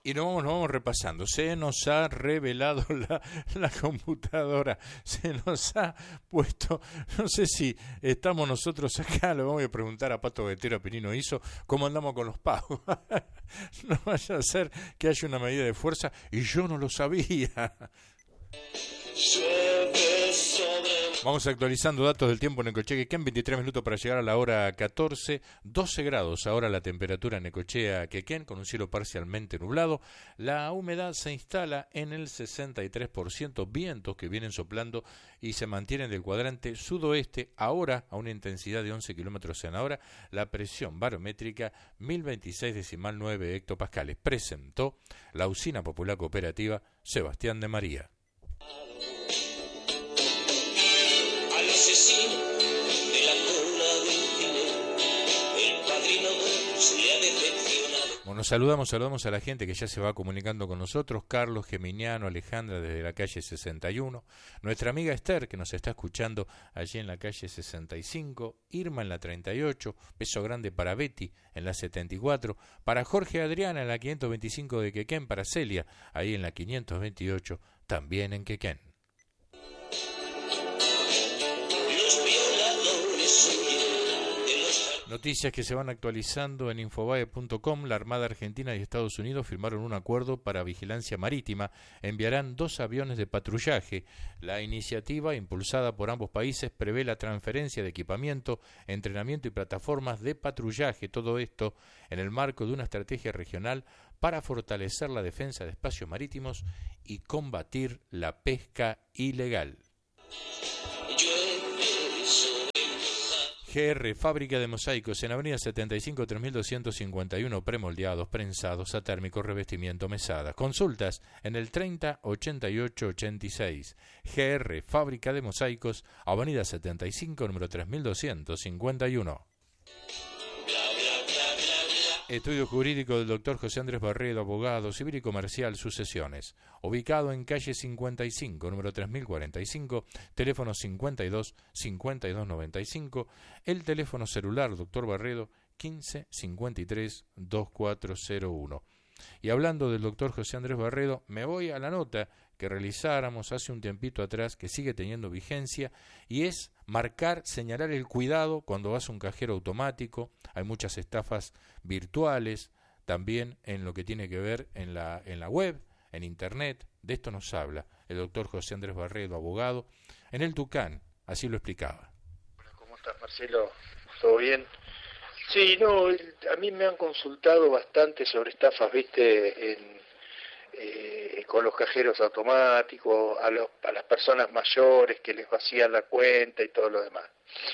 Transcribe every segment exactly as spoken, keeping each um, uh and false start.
Y nos vamos, nos vamos repasando. Se nos ha revelado la, la computadora, se nos ha puesto, no sé si estamos nosotros acá, lo vamos a preguntar a Pato Vetero, a Pinino Iso, cómo andamos con los pagos. No vaya a ser que haya una medida de fuerza y yo no lo sabía. Vamos actualizando datos del tiempo en Necochea, Quequén, veintitrés minutos para llegar a la hora catorce, doce grados ahora la temperatura en Necochea, Quequén, con un cielo parcialmente nublado. La humedad se instala en el sesenta y tres por ciento, vientos que vienen soplando y se mantienen del cuadrante sudoeste, ahora a una intensidad de once kilómetros en hora. La presión barométrica mil veintiséis decimal nueve hectopascales. Presentó la Usina Popular Cooperativa Sebastián de María. Asesino de la cola del cine, el padrino Dos le ha decepcionado. Bueno, saludamos, saludamos a la gente que ya se va comunicando con nosotros. Carlos Geminiano, Alejandra desde la calle sesenta y uno, nuestra amiga Esther que nos está escuchando allí en la calle sesenta y cinco, Irma en la treinta y ocho, beso grande para Betty en la setenta y cuatro, para Jorge Adriana en la quinientos veinticinco de Quequén, para Celia ahí en la quinientos veintiocho, también en Quequén. Noticias que se van actualizando en Infobae punto com. La Armada Argentina y Estados Unidos firmaron un acuerdo para vigilancia marítima. Enviarán dos aviones de patrullaje. La iniciativa, impulsada por ambos países, prevé la transferencia de equipamiento, entrenamiento y plataformas de patrullaje. Todo esto en el marco de una estrategia regional para fortalecer la defensa de espacios marítimos y combatir la pesca ilegal. G R, fábrica de mosaicos en Avenida setenta y cinco, tres mil doscientos cincuenta y uno, premoldeados, prensados, atérmicos, revestimiento, mesadas. Consultas en el treinta, ochenta y ocho, ochenta y seis. G R, fábrica de mosaicos, Avenida setenta y cinco, número tres mil doscientos cincuenta y uno. Estudio jurídico del doctor José Andrés Barredo, abogado civil y comercial, sucesiones. Ubicado en calle cincuenta y cinco, número tres mil cuarenta y cinco, teléfono cincuenta y dos, cincuenta y dos noventa y cinco, el teléfono celular doctor Barredo quince, cincuenta y tres, veinticuatro cero uno. Y hablando del doctor José Andrés Barredo, me voy a la nota que realizáramos hace un tiempito atrás, que sigue teniendo vigencia, y es marcar, señalar el cuidado cuando vas a un cajero automático. Hay muchas estafas virtuales, también en lo que tiene que ver en la, en la web, en internet. De esto nos habla el doctor José Andrés Barredo, abogado, en el Tucán, así lo explicaba. Hola, ¿cómo estás, Marcelo? ¿Todo bien? Sí, no, a mí me han consultado bastante sobre estafas, viste, en, eh, con los cajeros automáticos, a, los, a las personas mayores que les vacían la cuenta y todo lo demás.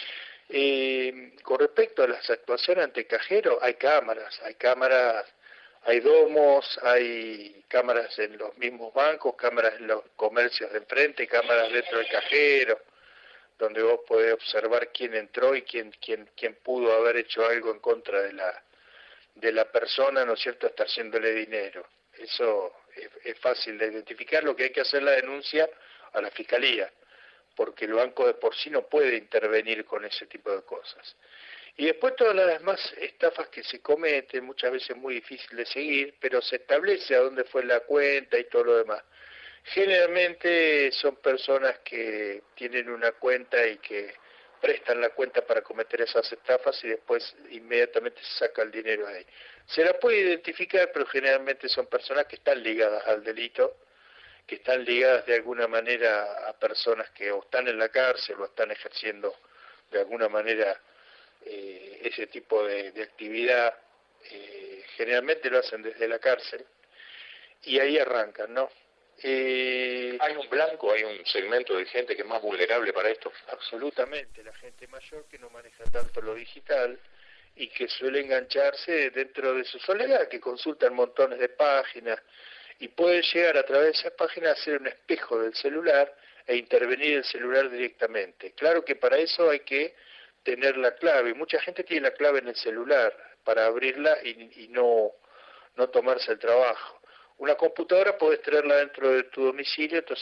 Eh, con respecto a las actuaciones ante cajero, hay cámaras, hay cámaras, hay domos, hay cámaras en los mismos bancos, cámaras en los comercios de enfrente, cámaras dentro del cajero, donde vos podés observar quién entró y quién quién quién pudo haber hecho algo en contra de la de la persona, ¿no es cierto?, está haciéndole dinero. Eso es, es fácil de identificar. Lo que hay que hacer la denuncia a la fiscalía, porque el banco de por sí no puede intervenir con ese tipo de cosas. Y después todas las demás estafas que se cometen, muchas veces muy difícil de seguir, pero se establece a dónde fue la cuenta y todo lo demás. Generalmente son personas que tienen una cuenta y que prestan la cuenta para cometer esas estafas y después inmediatamente se saca el dinero ahí. Se la puede identificar, pero generalmente son personas que están ligadas al delito, que están ligadas de alguna manera a personas que o están en la cárcel o están ejerciendo de alguna manera eh, ese tipo de, de actividad. Eh, generalmente lo hacen desde la cárcel y ahí arrancan, ¿no? Eh, ¿Hay un blanco, hay un segmento de gente que es más vulnerable para esto? Absolutamente, la gente mayor que no maneja tanto lo digital y que suele engancharse dentro de su soledad, que consultan montones de páginas y pueden llegar a través de esas páginas a hacer un espejo del celular e intervenir el celular directamente. Claro que para eso hay que tener la clave. Mucha gente tiene la clave en el celular para abrirla y, y no, no tomarse el trabajo. Una computadora podés traerla dentro de tu domicilio, entonces